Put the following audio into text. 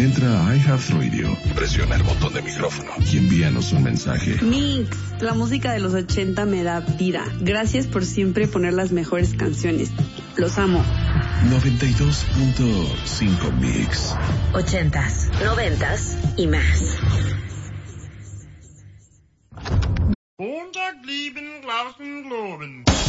Entra a iHeartRadio, presiona el botón de micrófono y envíanos un mensaje. Mix, la música de los 80 me da vida. Gracias por siempre poner las mejores canciones. Los amo. 92.5 Mix. 80s, 90s y más. Montag, lieben, Glauben, Globen.